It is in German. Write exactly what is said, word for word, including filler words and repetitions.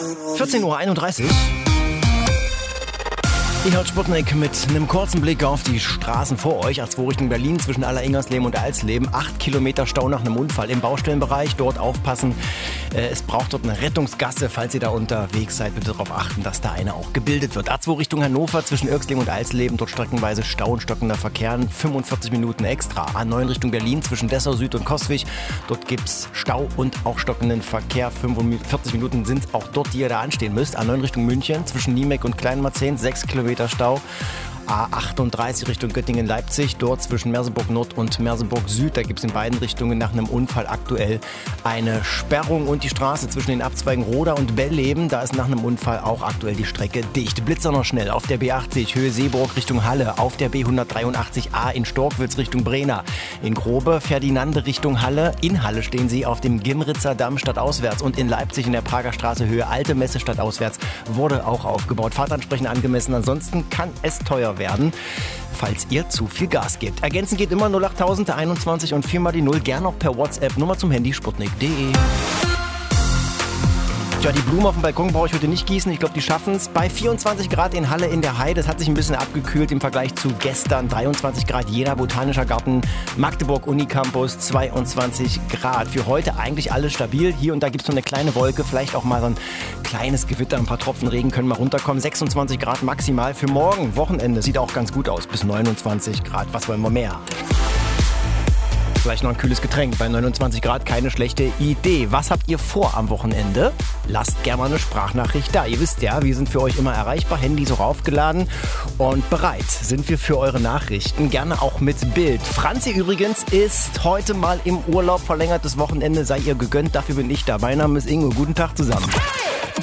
vierzehn Uhr einunddreißig. Ihr hört Sputnik mit einem kurzen Blick auf die Straßen vor euch. A zwei Richtung Berlin zwischen Aller-Ingersleben und Alsleben. Acht Kilometer Stau nach einem Unfall im Baustellenbereich. Dort aufpassen. Es braucht dort eine Rettungsgasse. Falls ihr da unterwegs seid, bitte darauf achten, dass da eine auch gebildet wird. A zwei Richtung Hannover zwischen Irxleben und Alsleben. Dort streckenweise Stau und stockender Verkehr. fünfundvierzig Minuten extra. A neun Richtung Berlin zwischen Dessau Süd und Coswig. Dort gibt's Stau und auch stockenden Verkehr. fünfundvierzig Minuten sind auch dort, die ihr da anstehen müsst. A neun Richtung München zwischen Niemek und Kleinmarzehn. sechs Kilometer Stau. A achtunddreißig Richtung Göttingen-Leipzig, dort zwischen Merseburg Nord und Merseburg Süd. Da gibt es in beiden Richtungen nach einem Unfall aktuell eine Sperrung. Und die Straße zwischen den Abzweigen Roda und Bellleben, da ist nach einem Unfall auch aktuell die Strecke dicht. Blitzer noch schnell auf der B achtzig Höhe Seeburg Richtung Halle, auf der B hundertdreiundachtzig A in Storkwitz Richtung Brena. In Grobe Ferdinande Richtung Halle. In Halle stehen sie auf dem Gimritzer Damm stadtauswärts. Und in Leipzig in der Prager Straße Höhe Alte Messe stadtauswärts wurde auch aufgebaut. Fahrt entsprechend angemessen, ansonsten kann es teuer werden, falls ihr zu viel Gas gebt. Ergänzen geht immer null achttausend einundzwanzig und viermal die null, gern auch per WhatsApp, Nummer zum Handy sputnik punkt de. Ja, die Blumen auf dem Balkon brauche ich heute nicht gießen. Ich glaube, die schaffen es. Bei vierundzwanzig Grad in Halle in der Heide. Das hat sich ein bisschen abgekühlt im Vergleich zu gestern. dreiundzwanzig Grad Jena Botanischer Garten, Magdeburg Unicampus, zweiundzwanzig Grad. Für heute eigentlich alles stabil. Hier und da gibt es noch eine kleine Wolke. Vielleicht auch mal so ein kleines Gewitter. Ein paar Tropfen Regen können mal runterkommen. sechsundzwanzig Grad maximal. Für morgen, Wochenende, sieht auch ganz gut aus. Bis neunundzwanzig Grad. Was wollen wir mehr? Vielleicht noch ein kühles Getränk. Bei neunundzwanzig Grad keine schlechte Idee. Was habt ihr vor am Wochenende? Lasst gerne mal eine Sprachnachricht da. Ihr wisst ja, wir sind für euch immer erreichbar. Handy so raufgeladen und bereit sind wir für eure Nachrichten. Gerne auch mit Bild. Franzi übrigens ist heute mal im Urlaub. Verlängertes Wochenende sei ihr gegönnt. Dafür bin ich da. Mein Name ist Ingo. Guten Tag zusammen.